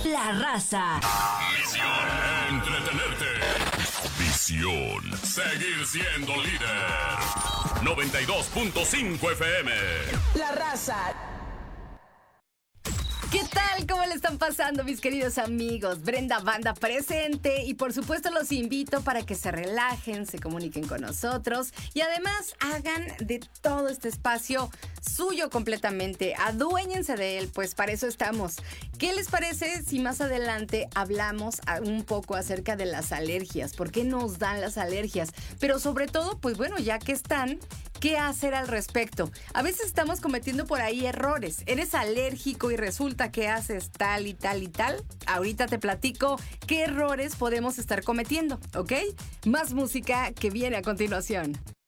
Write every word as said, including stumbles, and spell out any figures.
La Raza. Misión: entretenerte. Visión: seguir siendo líder. noventa y dos punto cinco F M. La Raza. ¿Qué tal? ¿Cómo le están pasando, mis queridos amigos? Brenda Banda presente y por supuesto los invito para que se relajen, se comuniquen con nosotros y además hagan de todo este espacio suyo completamente. Aduéñense de él, pues para eso estamos. ¿Qué les parece si más adelante hablamos un poco acerca de las alergias? ¿Por qué nos dan las alergias? Pero sobre todo, pues bueno, ya que están, ¿qué hacer al respecto? A veces estamos cometiendo por ahí errores. Eres alérgico y resulta que haces tal y tal y tal. Ahorita te platico qué errores podemos estar cometiendo, ¿ok? Más música que viene a continuación.